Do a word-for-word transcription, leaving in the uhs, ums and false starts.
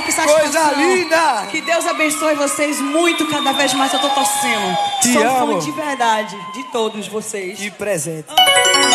que satisfação. Coisa linda! Que Deus abençoe vocês muito, cada vez mais eu tô torcendo. Te Sou amo. fã de verdade, de todos vocês. Que presente.